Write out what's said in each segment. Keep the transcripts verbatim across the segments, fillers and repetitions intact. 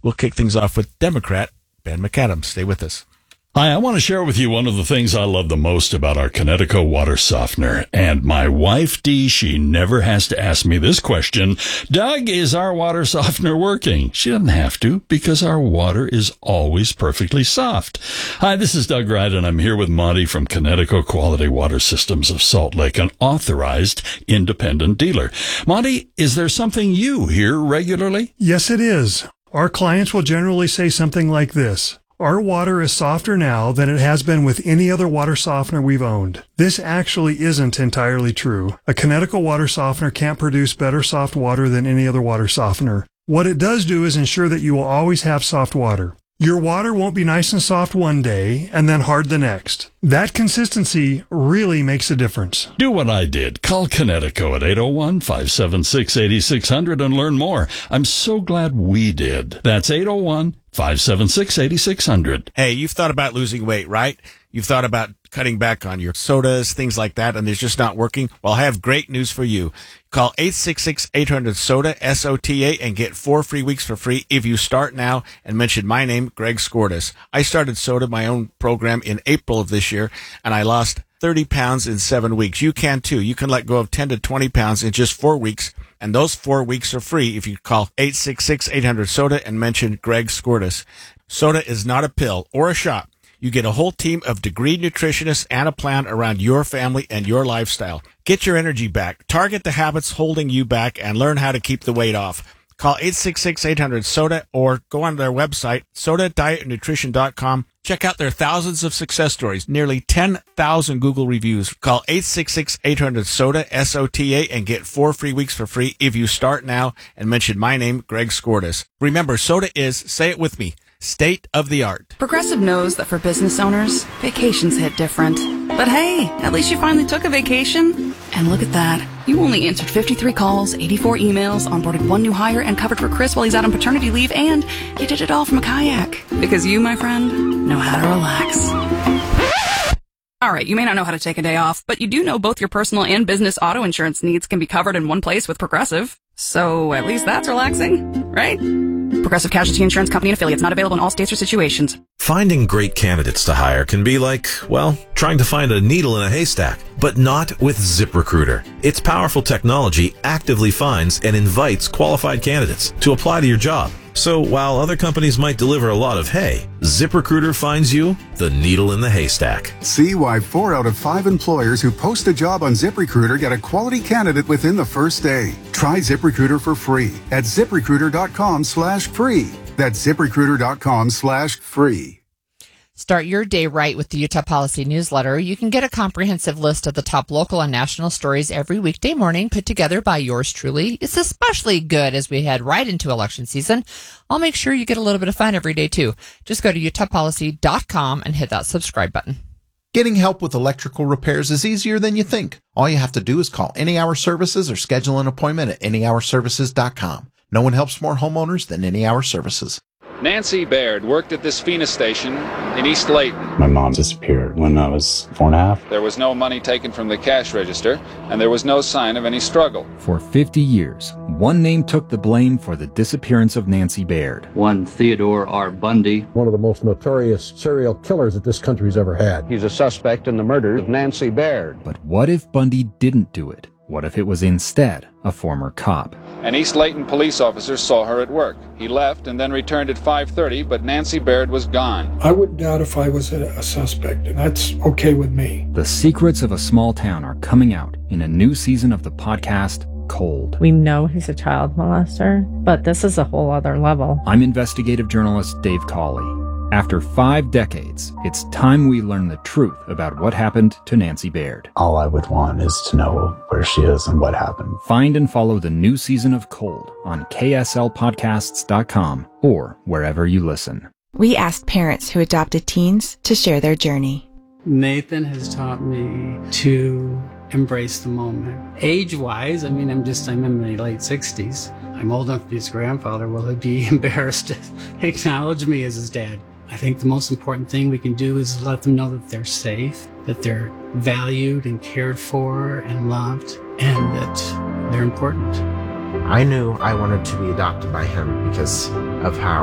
We'll kick things off with Democrat Ben McAdams. Stay with us. Hi, I want to share with you one of the things I love the most about our Connecticut water softener. And my wife, Dee, she never has to ask me this question. Doug, is our water softener working? She doesn't have to because our water is always perfectly soft. Hi, this is Doug Wright, and I'm here with Monty from Connecticut Quality Water Systems of Salt Lake, an authorized independent dealer. Monty, is there something you hear regularly? Yes, it is. Our clients will generally say something like this. Our water is softer now than it has been with any other water softener we've owned. This actually isn't entirely true. A Connecticut water softener can't produce better soft water than any other water softener. What it does do is ensure that you will always have soft water. Your water won't be nice and soft one day and then hard the next. That consistency really makes a difference. Do what I did. Call Connecticut at eight oh one, five seven six, eight six zero zero and learn more. I'm so glad we did. That's eight oh one, five seven six, eight six zero zero. Hey, you've thought about losing weight, right? You've thought about cutting back on your sodas, things like that, and it's just not working? Well, I have great news for you. Call eight six six, eight hundred, SODA, S O T A, and get four free weeks for free if you start now and mention my name, Greg Skordas. I started SODA, my own program, in April of this year, and I lost thirty pounds in seven weeks. You can too. You can let go of ten to twenty pounds in just four weeks, and those four weeks are free if you call eight six six, eight hundred, SODA and mention Greg Skordas. SODA is not a pill or a shot. You get a whole team of degreed nutritionists and a plan around your family and your lifestyle. Get your energy back, target the habits holding you back, and learn how to keep the weight off. Call eight six six, eight hundred, SODA or go on their website, soda diet nutrition dot com. Check out their thousands of success stories, nearly ten thousand Google reviews. Call eight six six, eight hundred, SODA, S O T A, and get four free weeks for free if you start now and mention my name, Greg Skordas. Remember, SODA is, say it with me, state of the art. Progressive knows that for business owners, vacations hit different. But hey, at least you finally took a vacation. And look at that. You only answered fifty-three calls, eighty-four emails, onboarded one new hire, and covered for Chris while he's out on paternity leave, and you did it all from a kayak. Because you, my friend, know how to relax. All right, you may not know how to take a day off, but you do know both your personal and business auto insurance needs can be covered in one place with Progressive. So at least that's relaxing, right? Progressive Casualty Insurance Company and affiliates, not available in all states or situations. Finding great candidates to hire can be like, well, trying to find a needle in a haystack, but not with ZipRecruiter. Its powerful technology actively finds and invites qualified candidates to apply to your job. So while other companies might deliver a lot of hay, ZipRecruiter finds you the needle in the haystack. See why four out of five employers who post a job on ZipRecruiter get a quality candidate within the first day. Try ZipRecruiter for free at ZipRecruiter.com slash free. That's ZipRecruiter.com slash free. Start your day right with the Utah Policy Newsletter. You can get a comprehensive list of the top local and national stories every weekday morning put together by yours truly. It's especially good as we head right into election season. I'll make sure you get a little bit of fun every day, too. Just go to utah policy dot com and hit that subscribe button. Getting help with electrical repairs is easier than you think. All you have to do is call Any Hour Services or schedule an appointment at any hour services dot com. No one helps more homeowners than Any Hour Services. Nancy Baird worked at this Fina station in East Layton. My mom disappeared when I was four and a half. There was no money taken from the cash register, and there was no sign of any struggle. For fifty years, one name took the blame for the disappearance of Nancy Baird. One Theodore R. Bundy. One of the most notorious serial killers that this country's ever had. He's a suspect in the murder of Nancy Baird. But what if Bundy didn't do it? What if it was instead a former cop? An East Layton police officer saw her at work. He left and then returned at five thirty, but Nancy Baird was gone. I wouldn't doubt if I was a, a suspect, and that's okay with me. The secrets of a small town are coming out in a new season of the podcast, Cold. We know he's a child molester, but this is a whole other level. I'm investigative journalist Dave Cawley. After five decades, it's time we learn the truth about what happened to Nancy Baird. All I would want is to know where she is and what happened. Find and follow the new season of Cold on K S L podcasts dot com or wherever you listen. We asked parents who adopted teens to share their journey. Nathan has taught me to embrace the moment. Age-wise, I mean, I'm just, I'm in my late sixties. I'm old enough to be his grandfather. Will he be embarrassed to acknowledge me as his dad? I think the most important thing we can do is let them know that they're safe, that they're valued and cared for and loved, and that they're important. I knew I wanted to be adopted by him because of how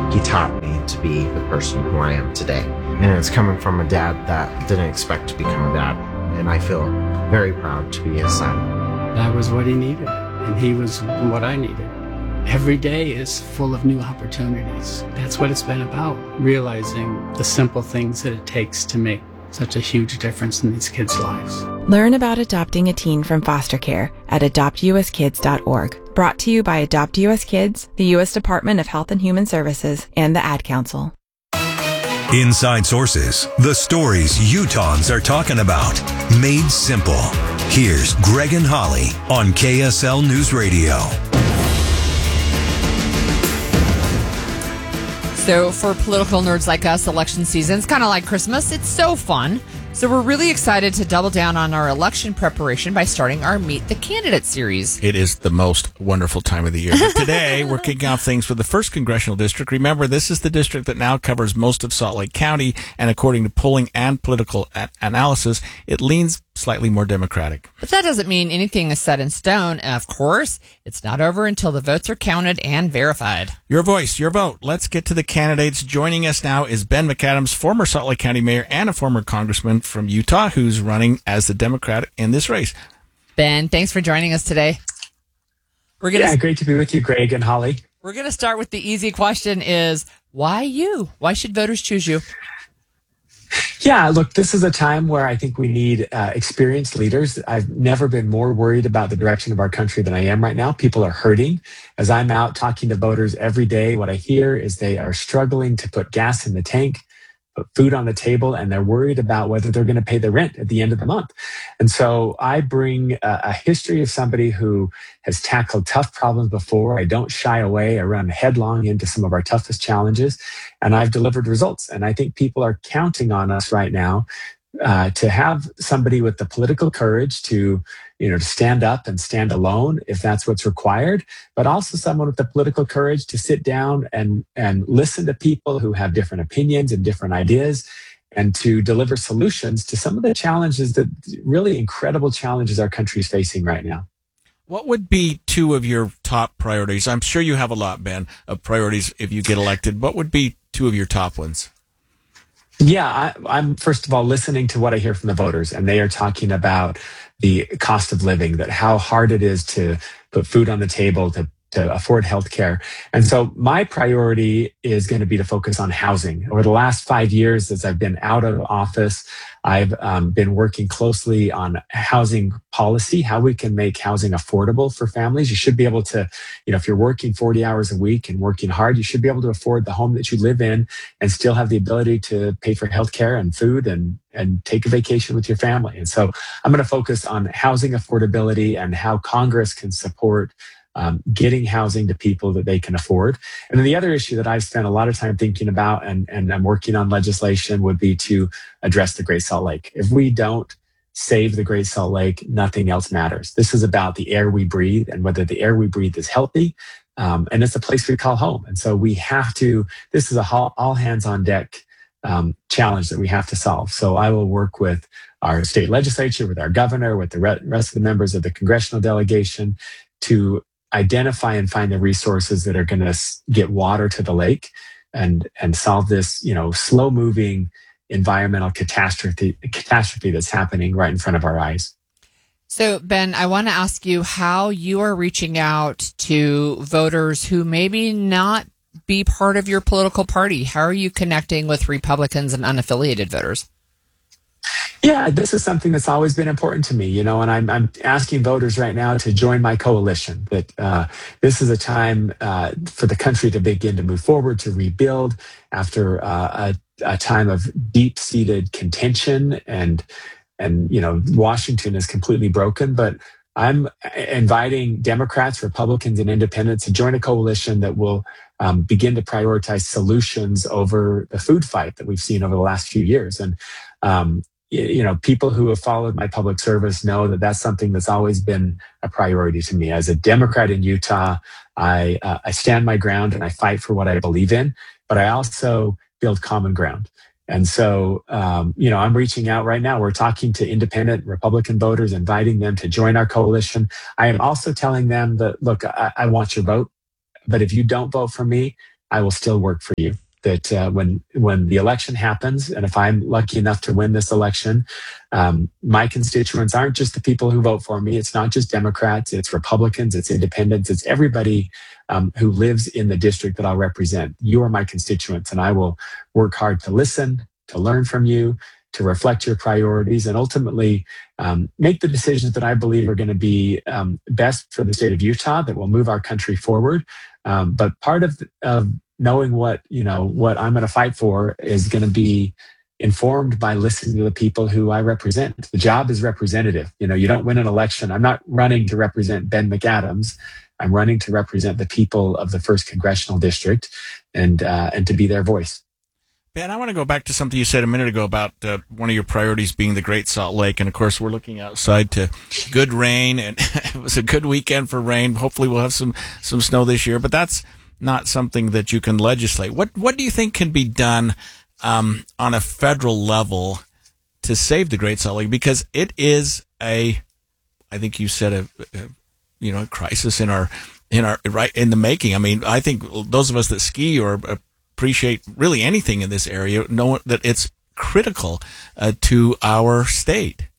He taught me to be the person who I am today. And it's coming from a dad that didn't expect to become a dad. And I feel very proud to be his son. That was what he needed, and he was what I needed. Every day is full of new opportunities. That's what it's been about, realizing the simple things that it takes to make such a huge difference in these kids' lives. Learn about adopting a teen from foster care at adopt u s kids dot org. Brought to you by Adopt U S Kids, the U S Department of Health and Human Services, and the Ad Council. Inside Sources, the stories Utahns are talking about, made simple. Here's Greg and Holly on K S L News Radio. So for political nerds like us, election season's kind of like Christmas. It's so fun. So we're really excited to double down on our election preparation by starting our Meet the Candidate series. It is the most wonderful time of the year. But today, we're kicking off things with the first congressional district. Remember, this is the district that now covers most of Salt Lake County, and according to polling and political a- analysis, it leans slightly more Democratic. But that doesn't mean anything is set in stone. Of course, it's not over until the votes are counted and verified. Your voice, your vote. Let's get to the candidates. Joining us now is Ben McAdams, former Salt Lake County mayor and a former congressman from Utah, who's running as the Democrat in this race. Ben, thanks for joining us today. We're gonna yeah, great to be with you, Greg and Holly. We're going to start with the easy question is, why you? Why should voters choose you? Yeah, look, this is a time where I think we need uh, experienced leaders. I've never been more worried about the direction of our country than I am right now. People are hurting. As I'm out talking to voters every day, what I hear is they are struggling to put gas in the tank, put food on the table, and they're worried about whether they're going to pay the rent at the end of the month. And so I bring a, a history of somebody who has tackled tough problems before. I don't shy away. I run headlong into some of our toughest challenges, and I've delivered results. And I think people are counting on us right now uh, to have somebody with the political courage to, you know, to stand up and stand alone if that's what's required, but also someone with the political courage to sit down and, and listen to people who have different opinions and different ideas, and to deliver solutions to some of the challenges, that really incredible challenges our country is facing right now. What would be two of your top priorities? I'm sure you have a lot, Ben, of priorities if you get elected. What would be two of your top ones? Yeah, I, I'm first of all listening to what I hear from the voters, and they are talking about the cost of living, that how hard it is to put food on the table, to to afford healthcare. And so my priority is going to be to focus on housing. Over the last five years, as I've been out of office, I've um, been working closely on housing policy, how we can make housing affordable for families. You should be able to, you know, if you're working forty hours a week and working hard, you should be able to afford the home that you live in and still have the ability to pay for healthcare and food and and take a vacation with your family. And so I'm going to focus on housing affordability and how Congress can support Um, getting housing to people that they can afford. And then the other issue that I've spent a lot of time thinking about, and, and I'm working on legislation, would be to address the Great Salt Lake. If we don't save the Great Salt Lake, nothing else matters. This is about the air we breathe and whether the air we breathe is healthy. Um, and it's a place we call home. And so we have to, this is a all, all hands on deck um, challenge that we have to solve. So I will work with our state legislature, with our governor, with the re- rest of the members of the congressional delegation to identify and find the resources that are going to get water to the lake and and solve this, you know, slow moving environmental catastrophe catastrophe that's happening right in front of our eyes. So, Ben, I want to ask you how you are reaching out to voters who maybe not be part of your political party. How are you connecting with Republicans and unaffiliated voters? Yeah, this is something that's always been important to me, you know, and I'm, I'm asking voters right now to join my coalition, that uh, this is a time uh, for the country to begin to move forward, to rebuild after uh, a, a time of deep-seated contention, and, and, you know, Washington is completely broken. But I'm inviting Democrats, Republicans, and independents to join a coalition that will um, begin to prioritize solutions over the food fight that we've seen over the last few years. And, um, you know, people who have followed my public service know that that's something that's always been a priority to me. As a Democrat in Utah, I, uh, I stand my ground and I fight for what I believe in, but I also build common ground. And so, um, you know, I'm reaching out right now. We're talking to independent Republican voters, inviting them to join our coalition. I am also telling them that, look, I, I want your vote, but if you don't vote for me, I will still work for you. That uh, when when the election happens, and if I'm lucky enough to win this election, um, my constituents aren't just the people who vote for me. It's not just Democrats, it's Republicans, it's independents, it's everybody um, who lives in the district that I'll represent. You are my constituents, and I will work hard to listen, to learn from you, to reflect your priorities, and ultimately um, make the decisions that I believe are going to be um, best for the state of Utah, that will move our country forward. Um, but part of, of knowing what, you know, what I'm going to fight for is going to be informed by listening to the people who I represent. The job is representative. You know, you don't win an election. I'm not running to represent Ben McAdams. I'm running to represent the people of the first congressional district and uh, and to be their voice. Ben, I want to go back to something you said a minute ago about uh, one of your priorities being the Great Salt Lake. And, of course, we're looking outside to good rain, and it was a good weekend for rain. Hopefully we'll have some, some snow this year, but that's not something that you can legislate. What what do you think can be done um, on a federal level to save the Great Salt Lake? Because it is a, I think you said a, a you know, a crisis in our in our right in the making. I mean, I think those of us that ski or appreciate really anything in this area know that it's critical uh, to our state.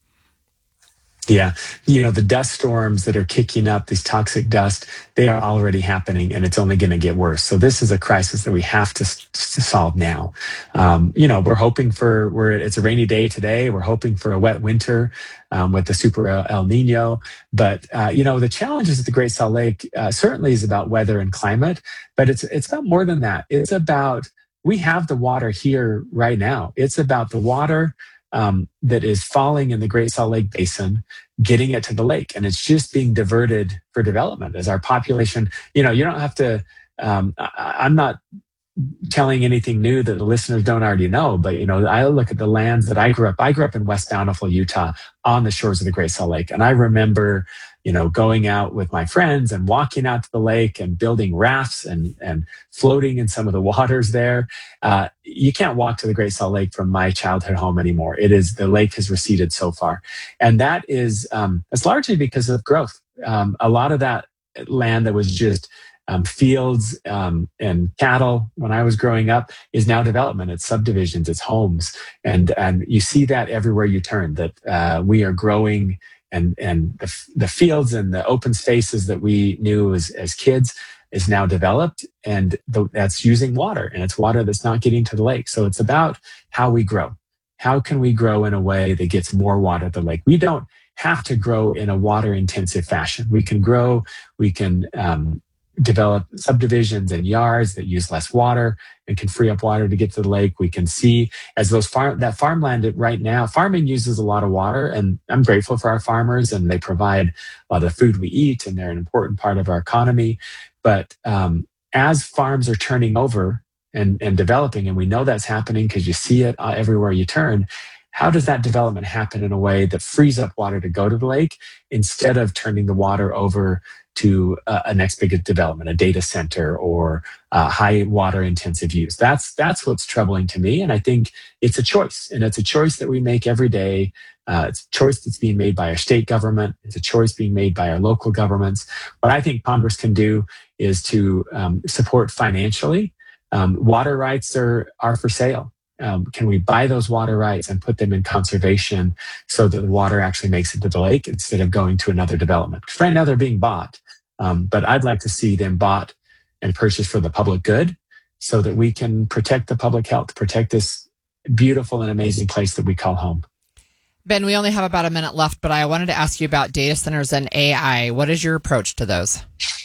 Yeah. You know, the dust storms that are kicking up, these toxic dust, they are already happening, and it's only going to get worse. So this is a crisis that we have to, to solve now. Um, you know, we're hoping for, we're, it's a rainy day today. We're hoping for a wet winter um, with the super El Nino. But, uh, you know, the challenges at the Great Salt Lake uh, certainly is about weather and climate, but it's, it's about more than that. It's about, we have the water here right now. It's about the water Um, that is falling in the Great Salt Lake Basin, getting it to the lake. And it's just being diverted for development as our population. You know, you don't have to, um, I, I'm not telling anything new that the listeners don't already know, but, you know, I look at the lands that I grew up. I grew up in West Bountiful, Utah, on the shores of the Great Salt Lake. And I remember, you know, going out with my friends and walking out to the lake and building rafts and, and floating in some of the waters there. Uh, you can't walk to the Great Salt Lake from my childhood home anymore. It is, the lake has receded so far. And that is, um, it's largely because of growth. Um, a lot of that land that was just um, fields um, and cattle when I was growing up is now development. It's subdivisions, it's homes. And, and you see that everywhere you turn, that uh, we are growing. And and the, the fields and the open spaces that we knew as, as kids is now developed, and the, that's using water, and it's water that's not getting to the lake. So it's about how we grow. How can we grow in a way that gets more water to the lake? We don't have to grow in a water intensive fashion. We can grow, we can um, develop subdivisions and yards that use less water and can free up water to get to the lake. We can see as those farm, that farmland right now, farming uses a lot of water, and I'm grateful for our farmers, and they provide a lot of the food we eat, and they're an important part of our economy. But um, as farms are turning over and, and developing, and we know that's happening because you see it uh, everywhere you turn, how does that development happen in a way that frees up water to go to the lake instead of turning the water over to uh, a next big development, a data center, or uh, high water intensive use? That's that's what's troubling to me. And I think it's a choice, and it's a choice that we make every day. Uh, it's a choice that's being made by our state government. It's a choice being made by our local governments. What I think Congress can do is to um, support financially. Um, water rights are, are for sale. Um, can we buy those water rights and put them in conservation so that the water actually makes it to the lake instead of going to another development? Because right now they're being bought. Um, but I'd like to see them bought and purchased for the public good so that we can protect the public health, protect this beautiful and amazing place that we call home. Ben, we only have about a minute left, but I wanted to ask you about data centers and A I. What is your approach to those?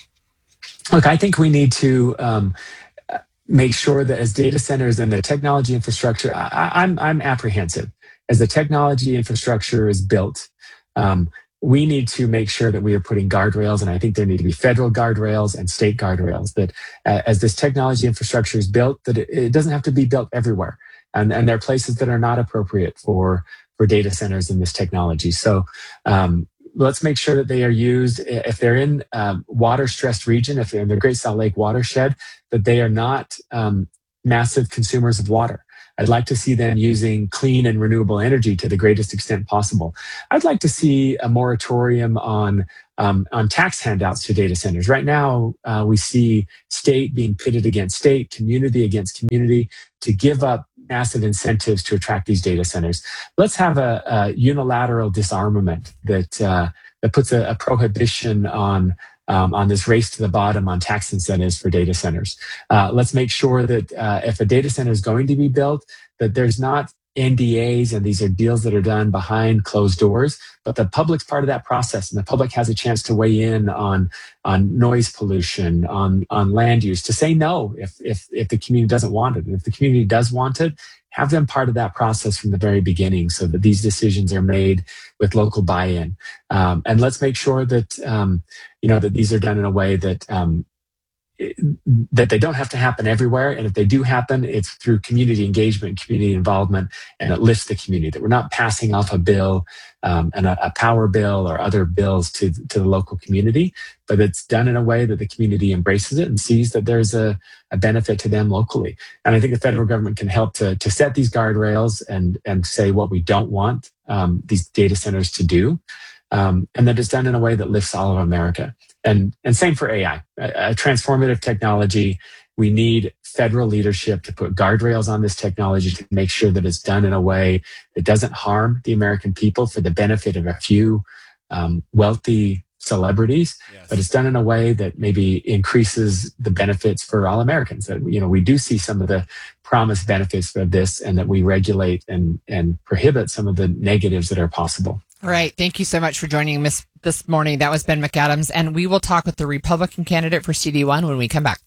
Look, I think we need to um, make sure that as data centers and the technology infrastructure, I, I'm, I'm apprehensive. As the technology infrastructure is built, um, we need to make sure that we are putting guardrails, and I think there need to be federal guardrails and state guardrails, that uh, as this technology infrastructure is built, that it, it doesn't have to be built everywhere. And, and there are places that are not appropriate for, for data centers in this technology. So um, let's make sure that they are used, if they're in um, water-stressed region, if they're in the Great Salt Lake watershed, that they are not um, massive consumers of water. I'd like to see them using clean and renewable energy to the greatest extent possible. I'd like to see a moratorium on um, on tax handouts to data centers. Right now, uh, we see state being pitted against state, community against community, to give up massive incentives to attract these data centers. Let's have a, a unilateral disarmament that uh, that puts a, a prohibition on um, on this race to the bottom on tax incentives for data centers. Uh, let's make sure that uh, if a data center is going to be built, that there's not N D As and these are deals that are done behind closed doors, but the public's part of that process, and the public has a chance to weigh in on on noise pollution, on on land use, to say no if if if the community doesn't want it. And if the community does want it, have them part of that process from the very beginning, so that these decisions are made with local buy-in. Um, and let's make sure that um, you know that these are done in a way that um, that they don't have to happen everywhere. And if they do happen, it's through community engagement, community involvement, and it lifts the community, that we're not passing off a bill um, and a, a power bill or other bills to, to the local community, but it's done in a way that the community embraces it and sees that there's a, a benefit to them locally. And I think the federal government can help to, to set these guardrails and, and say what we don't want um, these data centers to do. Um, and that it's done in a way that lifts all of America. And, and same for A I, a, a transformative technology. We need federal leadership to put guardrails on this technology to make sure that it's done in a way that doesn't harm the American people for the benefit of a few um, wealthy celebrities, yes. But it's done in a way that maybe increases the benefits for all Americans. That, you know, we do see some of the promised benefits of this, and that we regulate and, and prohibit some of the negatives that are possible. All right. Thank you so much for joining us this morning. That was Ben McAdams, and we will talk with the Republican candidate for C D one when we come back.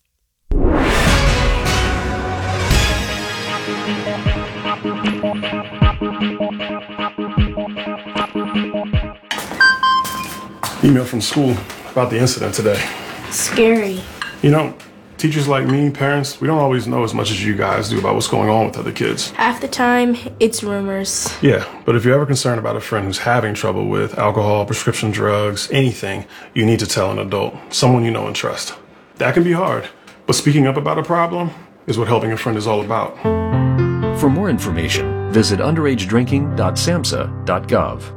Email from school about the incident today. Scary. You know, teachers like me, parents, we don't always know as much as you guys do about what's going on with other kids. Half the time, it's rumors. Yeah, but if you're ever concerned about a friend who's having trouble with alcohol, prescription drugs, anything, you need to tell an adult, someone you know and trust. That can be hard, but speaking up about a problem is what helping a friend is all about. For more information, visit underage drinking dot samhsa dot gov.